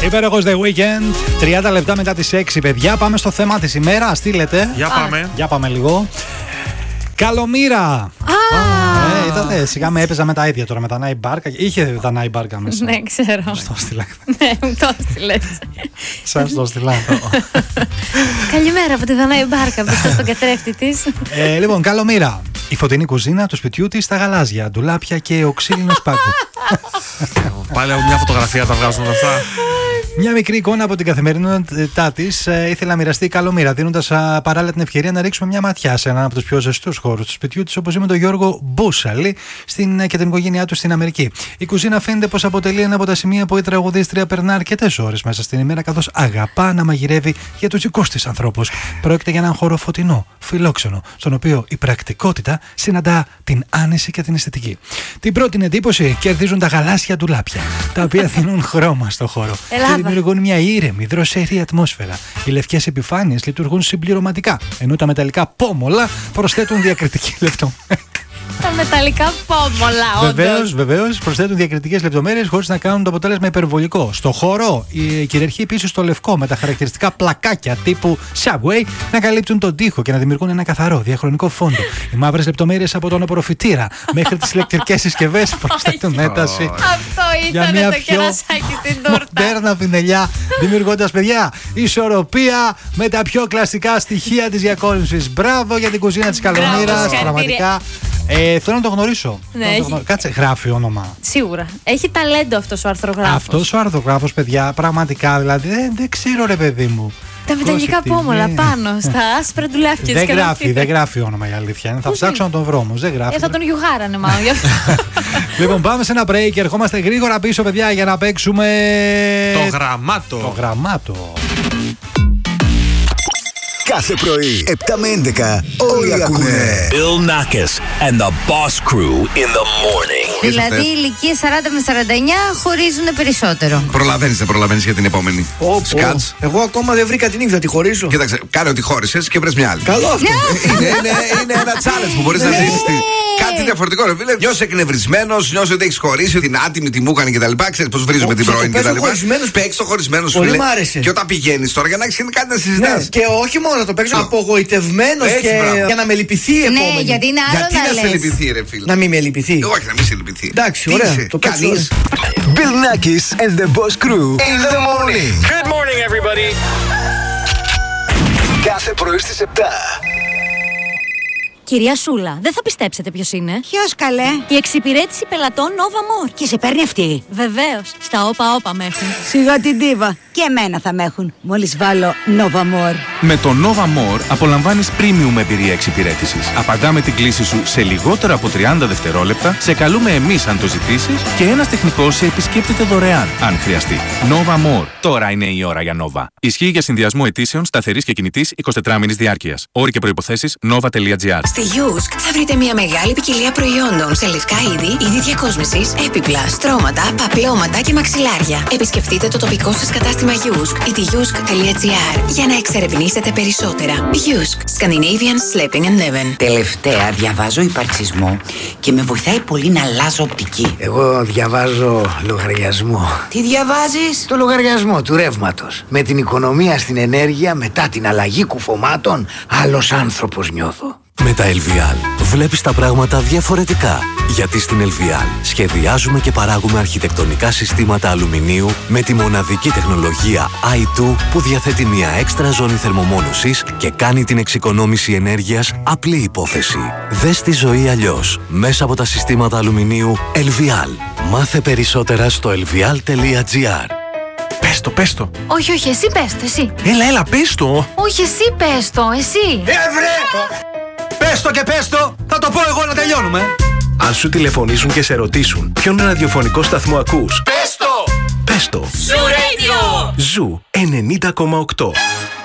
Υπέροχος The Weeknd. 30 λεπτά μετά τις 6, παιδιά. Πάμε στο θέμα της ημέρας. Στείλετε. Για πάμε λίγο. Καλομήρα! Είδατε, σιγά με έπαιζα με τα ίδια τώρα με τα Νάι Μπάρκα. Είχε τα Νάι Μπάρκα μέσα. Ναι, ξέρω. Στο στείλα. Ναι, μου το στείλες. Σας το στείλα. Καλημέρα από τη Δανάη Μπάρκα, μπροστά στον καθρέφτη της. Λοιπόν, Καλομήρα. Η φωτεινή κουζίνα του σπιτιού της στα γαλάζια, ντουλάπια και ο ξύλινος πάγκο. Πάλι από μια φωτογραφία τα βγάζουν αυτά. Μια μικρή εικόνα από την καθημερινότητά της ήθελε να μοιραστεί η Καλομήρα, δίνοντας παράλληλα την ευκαιρία να ρίξουμε μια ματιά σε έναν από τους πιο ζεστούς χώρους του σπιτιού της, όπως είμαι τον Γιώργο Μπούσαλη και την οικογένειά του στην Αμερική. Η κουζίνα φαίνεται πως αποτελεί ένα από τα σημεία που η τραγουδίστρια περνά αρκετές ώρες μέσα στην ημέρα, καθώς αγαπά να μαγειρεύει για τους δικούς της ανθρώπους. Πρόκειται για έναν χώρο φωτεινό, φιλόξενο, στον οποίο η πρακτικότητα συναντά την άνεση και την αισθητική. Την πρώτη εντύπωση κερδίζουν τα γαλάζια ντουλάπια, τα οποία δίνουν χρώμα στο χώρο. Δημιουργούν μια ήρεμη, δροσερή ατμόσφαιρα. Οι λευκές επιφάνειες λειτουργούν συμπληρωματικά, ενώ τα μεταλλικά πόμολα προσθέτουν διακριτική λεπτομέρεια. Τα μεταλλικά πόμολα, Βεβαίως, προσθέτουν διακριτικές λεπτομέρειες χωρίς να κάνουν το αποτέλεσμα υπερβολικό. Στο χώρο κυριαρχεί επίσης το λευκό, με τα χαρακτηριστικά πλακάκια τύπου Subway να καλύπτουν τον τοίχο και να δημιουργούν ένα καθαρό διαχρονικό φόντο. Οι μαύρες λεπτομέρειες από τον απορροφητήρα μέχρι τις ηλεκτρικές συσκευές προσθέτουν ένταση. Αυτό ήταν το κερασάκι στην τούρτα. Μοντέρνα πινελιά, δημιουργώντας, παιδιά, ισορροπία με τα πιο κλασικά στοιχεία της διακόσμησης. Μπράβο για την κουζίνα της Καλομήρας, πραγματικά. Θέλω να το γνωρίσω. Ναι, Κάτσε, γράφει όνομα. Σίγουρα. Έχει ταλέντο αυτός ο αρθρογράφος. Αυτός ο αρθρογράφος, παιδιά, πραγματικά, δηλαδή δεν ξέρω, ρε παιδί μου. Τα μεταλλικά πόμολα πάνω στα άσπρα ντουλάπια. Δεν γράφει όνομα, η αλήθεια είναι. Θα ψάξω να τον βρω όμως. Δεν γράφει. Θα τον γιουγάρανε μάλλον γι' αυτό. Λοιπόν, πάμε σε ένα break και ερχόμαστε γρήγορα πίσω, παιδιά, για να παίξουμε. Το γραμμάτο. Κάθε πρωί, 7 με 11, όλοι ακούνε Bill Nackis and the Boss Crew in the morning. Δηλαδή, ηλικίες 40 με 49 χωρίζουν περισσότερο. Προλαβαίνεις για την επόμενη. Σκάτς. Εγώ ακόμα δεν βρήκα την ίδια, τη χωρίσω. Κοίταξε, κάνε ότι χώρισες και βρες μια άλλη. Καλό αυτό. Είναι ένα challenge που μπορείς να ζήσεις. Κάτι διαφορετικό, ρε φίλε. Νιώσαι εκνευρισμένος, νιώσαι ότι έχεις χωρίσει, την άτιμη, τη μούχανη κτλ. Ξέρεις πώς βρίζουμε την πρώην κτλ. Παίξεις το χωρισμένο σου, φίλε. Και όταν πηγαίνεις τώρα για να έχεις κάτι να συζητάς. Και όχι μόνο να το παίξω απογοητευμένος και για να με λυπηθεί η επόμενη. Ναι, γιατί είναι άλλο να λες. Γιατί να σε λυπηθεί, ρε φίλε. Να μην με λυπηθεί. Όχι, να μην σε λυπηθεί. Εντάξει, ωραία. Το Κανείς. Bill Nackis and the Boss Crew in the morning. Good morning, everybody. Κάθε πρωί στις 7. Κυρία Σούλα, δεν θα πιστέψετε ποιος είναι. Ποιος, καλέ? Η εξυπηρέτηση πελατών Nova More. Και σε παίρνει αυτή? Βεβαίως, στα όπα με έχουν. Σιγά την τίβα. Και εμένα θα με έχουν, μόλις βάλω Nova More. Με το Nova More απολαμβάνεις premium εμπειρία εξυπηρέτησης. Απαντάμε την κλήση σου σε λιγότερο από 30 δευτερόλεπτα, σε καλούμε εμείς αν το ζητήσεις και ένας τεχνικός σε επισκέπτεται δωρεάν, αν χρειαστεί. Nova More. Τώρα είναι η ώρα για Nova. Ισχύει για συνδυασμό αιτήσεων σταθερής και κινητής 24 μήνης διάρκειας. Όροι και προϋποθέσεις nova.gr. Στη Yusk θα βρείτε μια μεγάλη ποικιλία προϊόντων σε λευκά είδη διακόσμησης, έπιπλα, στρώματα, παπλώματα και μαξιλάρια. Επισκεφτείτε το τοπικό σας κατάστημα Yusk ή τη yusk.gr για να εξερευνήσετε περισσότερα. Yusk. Scandinavian Sleeping and Living. Τελευταία διαβάζω υπαρξισμό και με βοηθάει πολύ να αλλάζω οπτική. Εγώ διαβάζω λογαριασμό. Τι διαβάζεις? Το λογαριασμό του ρεύματος. Με την οικονομία στην ενέργεια μετά την αλλαγή κουφωμάτων, άλλος άνθρωπος νιώθω. Με τα LVL βλέπεις τα πράγματα διαφορετικά. Γιατί στην LVL σχεδιάζουμε και παράγουμε αρχιτεκτονικά συστήματα αλουμινίου με τη μοναδική τεχνολογία i2 που διαθέτει μια έξτρα ζώνη θερμομόνωσης και κάνει την εξοικονόμηση ενέργειας απλή υπόθεση. Δες τη ζωή αλλιώς μέσα από τα συστήματα αλουμινίου LVL. Μάθε περισσότερα στο lvl.gr. Πες το. Όχι, εσύ πες το, εσύ. Έλα, πες το. Όχι, εσύ πες το, εσύ. Πες το, θα το πω εγώ να τελειώνουμε. Αν σου τηλεφωνήσουν και σε ρωτήσουν ποιον ραδιοφωνικό σταθμό ακούς, Πες το. Ζου Radio. Ζου 90,8.